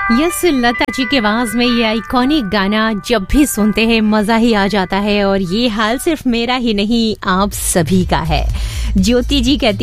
Yes, Lata ji की आवाज में ये आइकॉनिक गाना जब भी सुनते हैं मजा ही आ जाता है। और ये हाल सिर्फ मेरा ही नहीं, आप सभी का है। ज्योति जी कहती